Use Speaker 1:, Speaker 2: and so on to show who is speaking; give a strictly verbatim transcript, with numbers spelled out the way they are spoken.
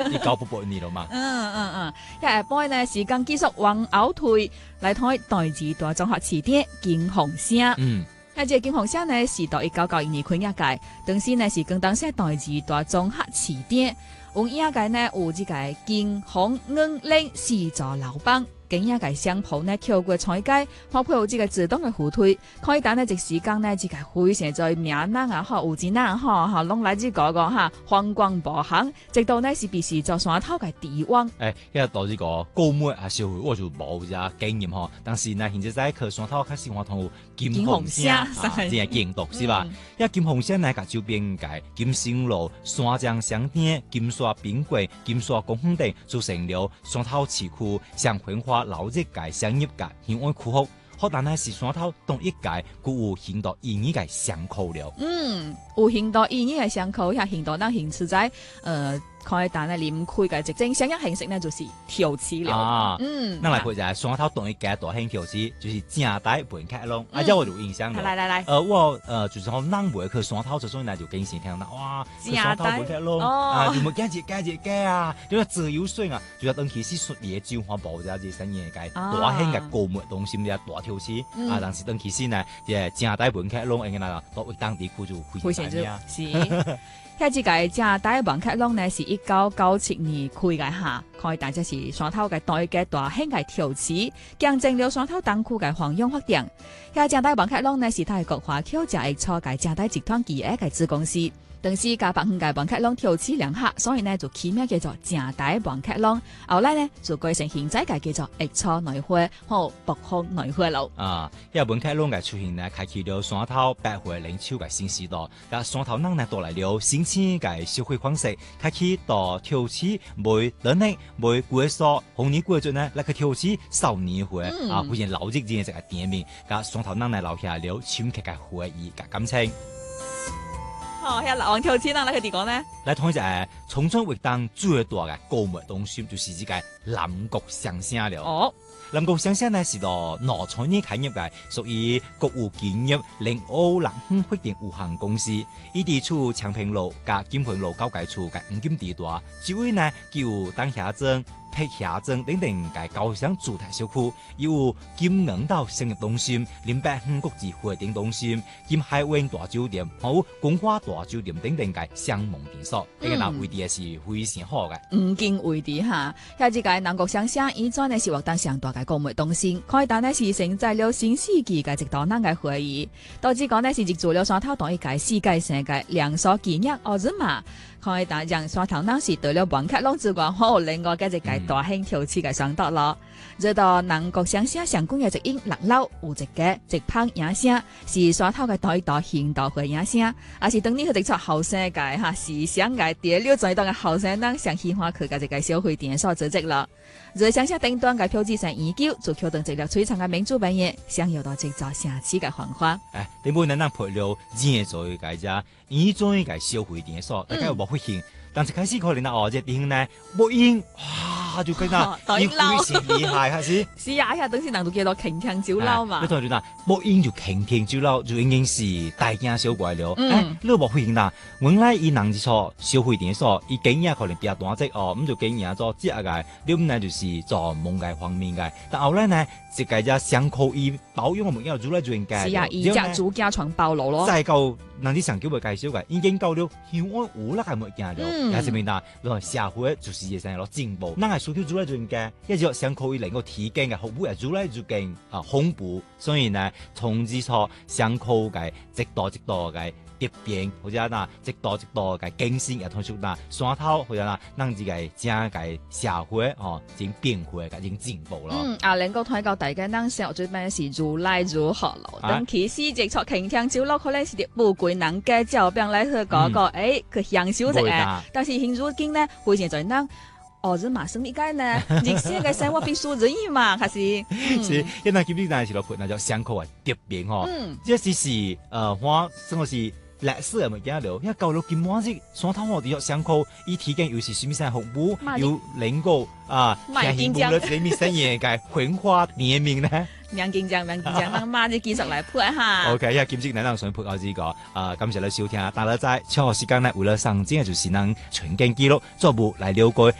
Speaker 1: 你搞不半年了嘛？
Speaker 2: 嗯嗯嗯，一下半呢時間繼續往後退，來睇代字大綜合詞典金紅聲。
Speaker 1: 嗯，
Speaker 2: 一隻金紅聲呢是到一九九一年開業嘅，當時呢是廣東省代字大綜合詞典。用業界呢有這個金紅銀鈴四座老幫。今日嘅商鋪呢，跳過菜街，包括有這個自動嘅互推，可以等呢，即時間呢，這個非常在名人啊，哈，有錢人啊，哈，攏來這個個哈，觀光步行，直到呢是必須做山頭嘅地王。
Speaker 1: 誒，因為到這個購物啊消費，我就冇這經驗哈。但是呢，現在在去山頭開始我同金紅聲啊，這個見到是吧？因為金紅聲呢，個周邊嘅金星路、山江商店、金沙賓館、金沙公園等，組成了山頭市區上文化老一屆商業界興愛區學，可但係是山頭同一屆，佢有很多意義嘅商口了。
Speaker 2: 嗯，有很多意義嘅商口，也很多人興趣在，呃。可以但係臨開嘅直正商業形式呢，就是跳市了。
Speaker 1: 啊，
Speaker 2: 嗯，
Speaker 1: 那來回就係山頭同一家大興跳市，就是正大本客攏。啊，這我有印象了。
Speaker 2: 來來來，
Speaker 1: 呃，我呃就是好南回去山頭，所以呢就經常聽到哇，山頭本客攏啊，就冇加一加一加啊，就係自由水啊，就係當其時屬野椒花布就係生嘢嘅大興嘅購物中心嘅大跳市啊，但是當其時呢，即係正大本客攏應該嗱到當地區就非常之啊。
Speaker 2: 是。喺這個正大本客攏呢，是一九九七年開嘅下，可以大只是山頭嘅大嘅大興嘅跳市，見證了山頭東區嘅繁榮發展。喺正大本客攏呢，是泰國華僑食嘅初嘅正大集團企業嘅子公司。當時甲北園嘅本客攏跳市兩下，所以呢就起名叫做正大本客攏。後來呢就改成現在嘅叫做益初內會或北方內會路。
Speaker 1: 啊，因為本客攏嘅出現呢，開啟了山頭百貨零售嘅新時代。咁山頭人呢帶來了新鮮嘅消費方式，開啟到跳市賣冷氣、賣貴數，紅年過節呢，那個跳市少年會、嗯、啊，出現老日子嘅店面。咁山頭人呢留下了深刻嘅回憶嘅感情。
Speaker 2: 哦，喺老王跳市，那嚟個地方呢？
Speaker 1: 嚟睇就係從村活動最大嘅購物中心，就是呢個南國商城了。
Speaker 2: 哦，
Speaker 1: 南國商城呢是到農產業開業嘅，屬於國有企業寧奧南豐發展有限公司。伊地處長平路加金平路交界處嘅五金地段，周圍呢就有丹霞鎮、碧霞鎮等等嘅高商主題小區，有金銀島商業中心、林百興國際會展中心、金海灣大酒店、好公華大酒店等等嘅商務連鎖，呢個嗱位置係非常好嘅。
Speaker 2: 五間位置哈，喺這個南國商城以前呢是活動上大嘅購物中心，可以但呢是承載了新世紀嘅一道難嘅回憶。到至講呢是入住了山頭同一屆世界性嘅連鎖企業奧茲瑪。可以但讓山頭人是對了本客攏之外，好另外嘅一個大興跳市嘅商道咯。再到南國商城上館嘅一影六樓有一個直拍影城，是山頭嘅大大興道會影城，也是當年佢哋出後生嘅哈時尚嘅第六最多嘅後生人上喜歡去嘅一個消費店所組織啦。在商城頂端嘅標誌性研究，就決定直落璀璨嘅民主本業，想要到製造城市嘅繁華。
Speaker 1: 誒，你每能能配了現在嘅家，以種嘅消費店所，大家有冇發現？但是開始可能啊，哦，這店呢，冇應哇就跟啊，你非常厲害，係是？
Speaker 2: 是啊，呀，當時人都叫做擎天酒樓嘛。
Speaker 1: 你同住嗱，冇應就擎天酒樓，就已經是大驚小怪了。
Speaker 2: 嗯，
Speaker 1: 誒，你冇發現啦？原來以人之錯消費店所，伊經驗可能比較單隻哦，咁就經驗做這個，你唔呢就是做夢嘅方面嘅。但後來呢，這個只雙口以保養我們要做來做嘅。
Speaker 2: 是啊，以家族家傳暴露咯。
Speaker 1: 再夠人哋上叫佢介紹嘅，已經到了向安湖啦，係冇見了。也是明白，落社會就是嘢成日落進步，嗱係需要做來做嘅，一隻想可以能夠提升嘅服務係做來做嘅啊恐怖，所以呢，從之初想靠嘅直多直多嘅蝶變，或者嗱直多直多嘅更新，又同時嗱山頭或者嗱讓自己正嘅社會哦，正變化嘅正進步咯。
Speaker 2: 嗯，啊，能夠睇到大家能生活咩是如來如何咯。但其實直錯傾聽少落，可能是啲富貴人家照病嚟去講個，誒，佢享受嘅誒，但是現如今呢，會現在能。哦，人嘛生理解呢，日常嘅生活必須人意嘛，還是？
Speaker 1: 是，因為今日呢是落盤，那就傷口啊特別哦。嗯，這是是呃，我生活是歷史係咪驚了？因為舊了咁多日，山頭我哋有傷口，伊提供又是什麼生服務，有能夠啊，現現無了裡面生嘢嘅文化聯名呢？
Speaker 2: 名競爭，名競爭，等馬啲技術嚟配下。
Speaker 1: OK，因為今日呢，想配我呢個啊，感謝你收聽，大家在超學時間呢，為了上鏡就是能全景記錄，作務來了解。